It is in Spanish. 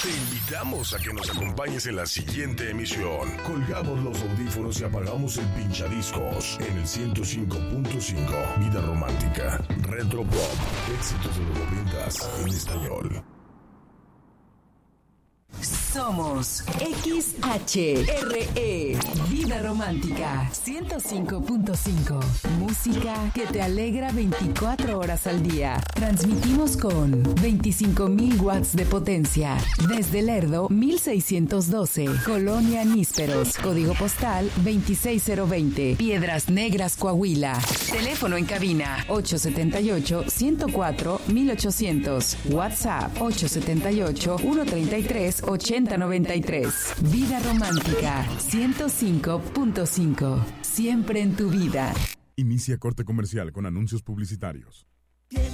Te invitamos a que nos acompañes en la siguiente emisión. Colgamos los audífonos y apagamos el pinchadiscos en el 105.5. Vida romántica, retro pop, éxitos de los 90s en español. Somos XHRE, Vida Romántica 105.5. Música que te alegra 24 horas al día. Transmitimos con 25,000 watts de potencia. Desde Lerdo, 1612. Colonia Nísperos. Código postal 26020. Piedras Negras, Coahuila. Teléfono en cabina 878-104-1800. WhatsApp 878-133-8093. Vida Romántica 105.5. Siempre en tu vida. Inicia corte comercial con anuncios publicitarios.